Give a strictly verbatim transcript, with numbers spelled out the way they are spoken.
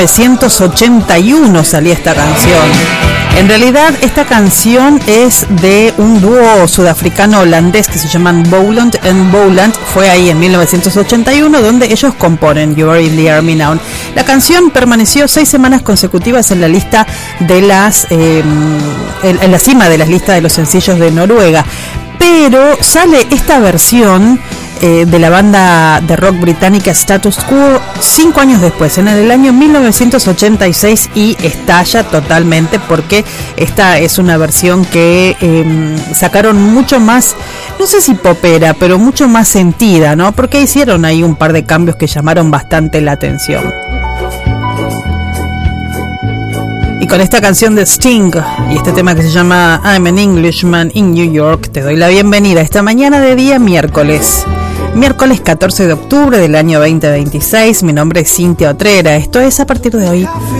novecientos ochenta y uno salía esta canción. En realidad esta canción es de un dúo sudafricano-holandés que se llaman Bowland and Bowland. Fue ahí en mil novecientos ochenta y uno donde ellos componen You Are in the Army Now. La canción permaneció seis semanas consecutivas en la lista de las eh, en, en la cima de las listas de los sencillos de Noruega. Pero sale esta versión eh, de la banda de rock británica Status Quo cinco años después, en el año mil novecientos ochenta y seis, y estalla totalmente porque esta es una versión que eh, sacaron mucho más, no sé si popera, pero mucho más sentida, ¿no? Porque hicieron ahí un par de cambios que llamaron bastante la atención. Y con esta canción de Sting y este tema que se llama I'm an Englishman in New York, te doy la bienvenida esta mañana de día miércoles. Miércoles catorce de octubre del año veinte veintiséis. Mi nombre es Cintia Otrera. Esto es A Partir de Hoy.